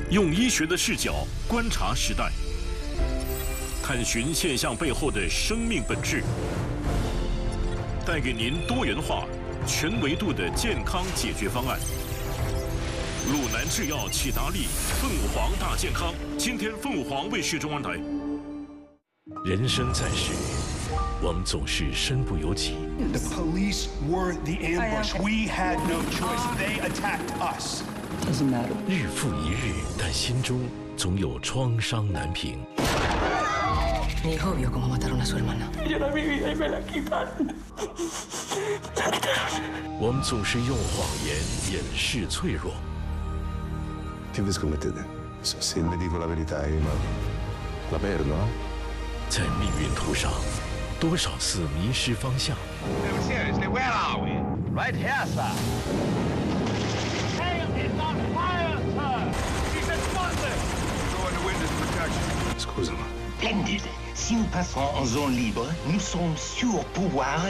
用医学的视角观察时代，探寻现象背后的生命本质，带给您多元化、全维度的健康解决方案。鲁南制药启达利凤凰大健康，今天凤凰卫视中文台。人生在世，我们总是身不由己。 The police were the ambush. We had no choice. They attacked us. Doesn't matter. 日复一日，但心中总有创伤难平。 Mi hijo vio cómo mataron a su hermana. Yo era mi vida y me la quitaron. 我们总是用谎言掩饰脆弱。 Che vi scommettete? Se le dico la verità, la perdo, no? 在命运途上，多少次迷失方向。 Seriously, where are we? Right here, sir. Hail is not fire, sir. He's explosive. Go into witness protection. Scusami. Splendide. Si nous passons en zone libre, nous serons sûrs pouvoir